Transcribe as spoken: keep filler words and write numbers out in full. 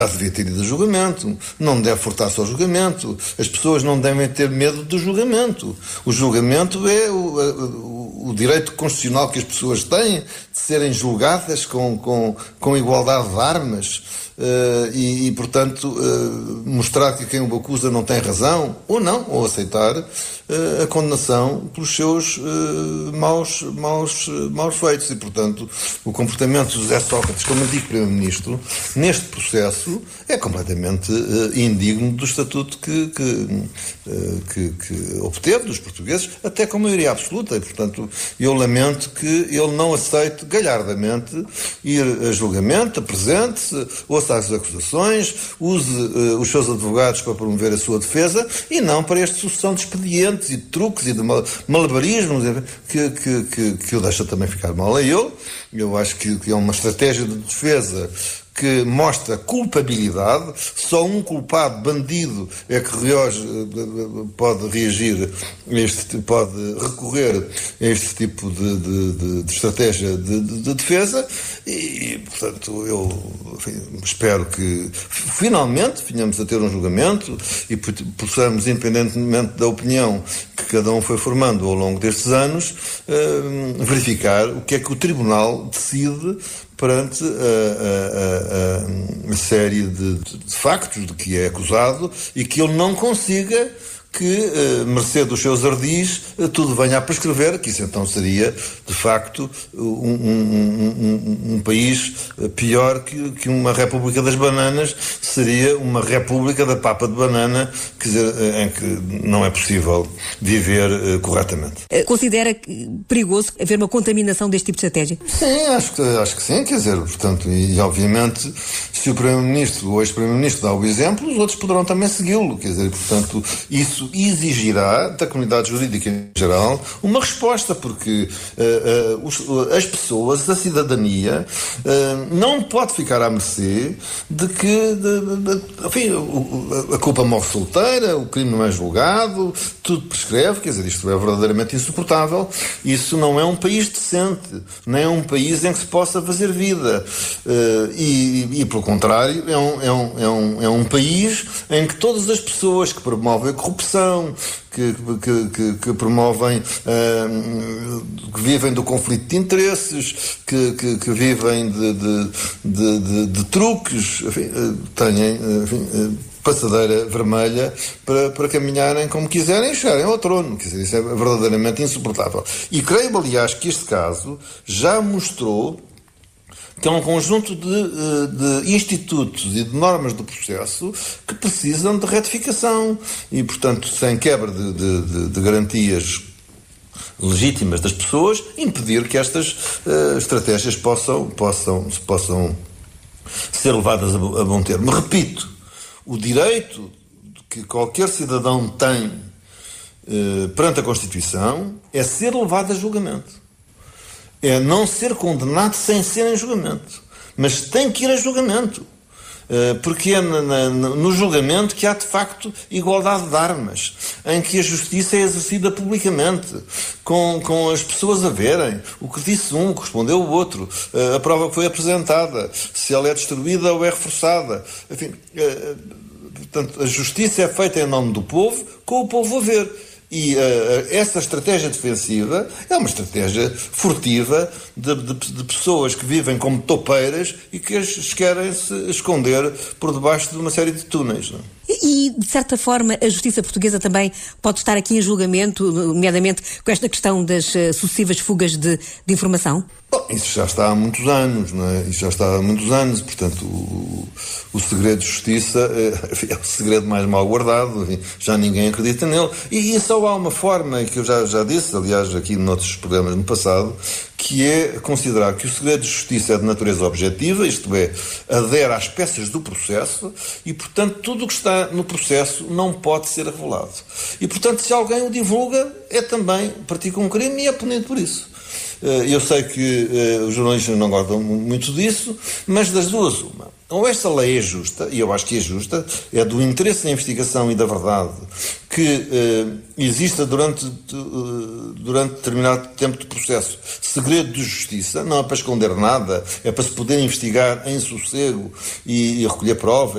devia ter ido a julgamento, não deve furtar-se ao julgamento, as pessoas não devem ter medo do julgamento. O julgamento é o, o, o direito constitucional que as pessoas têm de serem julgadas com, com, com igualdade de armas. Uh, e, e, portanto, uh, mostrar que quem o acusa não tem razão, ou não, ou aceitar uh, a condenação pelos seus uh, maus, maus, maus feitos. E, portanto, o comportamento de José Sócrates como antigo Primeiro-Ministro, neste processo, é completamente uh, indigno do estatuto que, que, uh, que, que obteve dos portugueses, até com maioria absoluta. E, portanto, eu lamento que ele não aceite galhardamente ir a julgamento, apresente-se, ouça as acusações, use uh, os seus advogados para promover a sua defesa e não para esta sucessão de expedientes e de truques e de mal- malabarismos que, que, que, que o deixa também ficar mal a ele. Eu acho que, que é uma estratégia de defesa que mostra culpabilidade. Só um culpado, bandido, é que reage, pode reagir, este, pode recorrer a este tipo de, de, de, de estratégia de, de, de defesa e, portanto, eu enfim, espero que finalmente venhamos a ter um julgamento e possamos, independentemente da opinião que cada um foi formando ao longo destes anos, uh, verificar o que é que o Tribunal decide perante a, a, a, a série de, de factos de que é acusado e que ele não consiga que, eh, mercê dos seus ardis, eh, tudo venha a prescrever, que isso então seria, de facto, um, um, um, um país pior que, que uma República das Bananas, seria uma República da Papa de Banana, quer dizer, em que não é possível viver eh, corretamente. Considera perigoso haver uma contaminação deste tipo de estratégia? Sim, acho que, acho que sim, quer dizer, portanto, e, e obviamente, se o Primeiro-Ministro ou o ex-Primeiro-Ministro dá o exemplo, os outros poderão também segui-lo, quer dizer, portanto, isso exigirá da comunidade jurídica em geral uma resposta, porque uh, uh, os, as pessoas, a cidadania, uh, não pode ficar à mercê de que de, de, de, enfim, a culpa morre solteira, o crime não é julgado, tudo prescreve, quer dizer, isto é verdadeiramente insuportável. Isso não é um país decente, nem é um país em que se possa fazer vida. Uh, e, e, pelo contrário, é um, é, um, é, um, é um país em que todas as pessoas que promovem a corrupção, Que, que, que, que promovem, uh, que vivem do conflito de interesses, que, que, que vivem de, de, de, de, de truques, enfim, uh, têm enfim, uh, passadeira vermelha para, para caminharem como quiserem e chegarem ao trono. Quer dizer, isso é verdadeiramente insuportável. E creio, aliás, que este caso já mostrou que é um conjunto de, de institutos e de normas do processo que precisam de retificação e, portanto, sem quebra de, de, de, de garantias legítimas das pessoas, impedir que estas uh, estratégias possam, possam, possam ser levadas a, a bom termo. Repito, o direito que qualquer cidadão tem uh, perante a Constituição é ser levado a julgamento. É não ser condenado sem ser em julgamento. Mas tem que ir a julgamento. Porque é no julgamento que há, de facto, igualdade de armas, em que a justiça é exercida publicamente, com, com as pessoas a verem o que disse um, o que respondeu o outro, a prova que foi apresentada, se ela é destruída ou é reforçada. Enfim, portanto, a justiça é feita em nome do povo, com o povo a ver. E uh, essa estratégia defensiva é uma estratégia furtiva de, de, de pessoas que vivem como topeiras e que as querem se esconder por debaixo de uma série de túneis, não é? E, de certa forma, a justiça portuguesa também pode estar aqui em julgamento, nomeadamente com esta questão das uh, sucessivas fugas de, de informação? Bom, isso já está há muitos anos, não é? Isso já está há muitos anos, portanto, o, o segredo de justiça é, é o segredo mais mal guardado, enfim, já ninguém acredita nele. E, e só há uma forma, que eu já, já disse, aliás, aqui noutros programas no passado, que é considerar que o segredo de justiça é de natureza objetiva, isto é, adere às peças do processo e, portanto, tudo o que está no processo não pode ser revelado. E, portanto, se alguém o divulga, é também pratica um crime e é punido por isso. Eu sei que uh, os jornalistas não gostam muito disso, mas das duas uma. ou esta lei é justa, e eu acho que é justa, é do interesse da investigação e da verdade que eh, exista durante, uh, durante determinado tempo de processo segredo de justiça, não é para esconder nada, é para se poder investigar em sossego e, e recolher provas.